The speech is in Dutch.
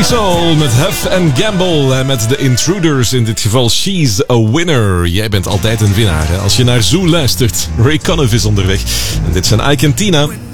Soul met Huff and Gamble en met de Intruders, in dit geval She's a Winner. Jij bent altijd een winnaar hè? Als je naar Zoo luistert. Ray Conniff is onderweg en dit zijn Ike en Tina.